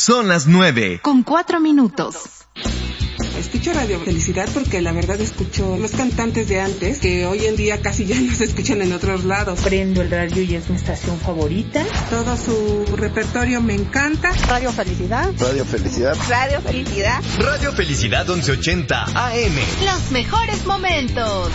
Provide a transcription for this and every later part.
Son las 9:04. Escucho Radio Felicidad porque la verdad escucho los cantantes de antes que hoy en día casi ya no se escuchan en otros lados. Prendo el radio y es mi estación favorita. Todo su repertorio me encanta. Radio Felicidad. Radio Felicidad. Radio Felicidad. Radio Felicidad 1180 AM. Los mejores momentos.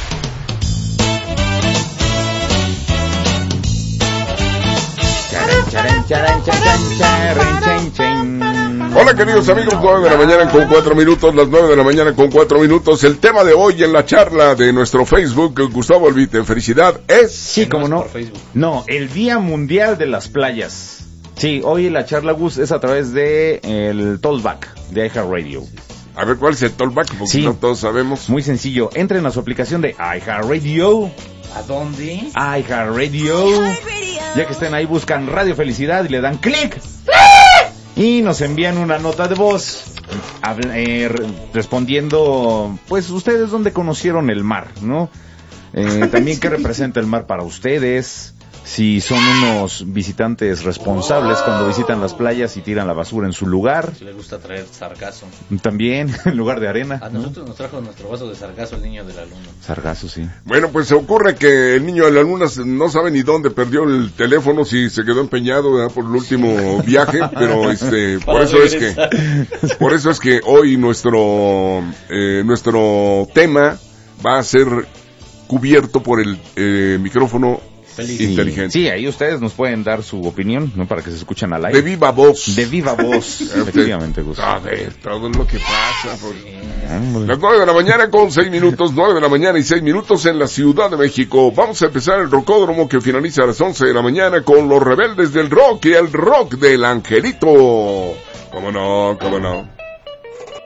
Hola queridos amigos, 9 de la mañana con 4 minutos, las 9 de la mañana con 4 minutos. El tema de hoy en la charla de nuestro Facebook, Gustavo Albite, felicidad es... Sí, como no. No, el Día Mundial de las Playas. Sí, hoy la charla, Gus, es a través de el Tollback de iHeartRadio. A ver, ¿cuál es el Tollback? Porque sí, no todos sabemos. Muy sencillo, entren a su aplicación de iHeartRadio. ¿A dónde? iHeartRadio. Ya que estén ahí, buscan Radio Felicidad y le dan clic. Y nos envían una nota de voz respondiendo, pues, ustedes dónde conocieron el mar, ¿no? También qué representa el mar para ustedes. Si son unos visitantes responsables cuando visitan las playas y tiran la basura en su lugar. Si les gusta traer sargazo. También, en lugar de arena. A nosotros nos trajo nuestro vaso de sargazo el niño de la luna. Sargazo, sí. Bueno, pues se ocurre que el niño de la luna no sabe ni dónde perdió el teléfono, si se quedó empeñado, ¿verdad?, por el último viaje, pero por eso es que hoy nuestro tema va a ser cubierto por el micrófono inteligente. Sí, ahí ustedes nos pueden dar su opinión, ¿no?, para que se escuchen al aire. De viva voz. De viva voz, efectivamente, Gus. A ver, todo lo que pasa. Las 9 de la mañana con 6 minutos, 9 de la mañana y 6 minutos en la Ciudad de México. Vamos a empezar el rocódromo que finaliza a las 11 de la mañana con los rebeldes del rock y el rock del angelito. ¿Cómo no? ¿Cómo no?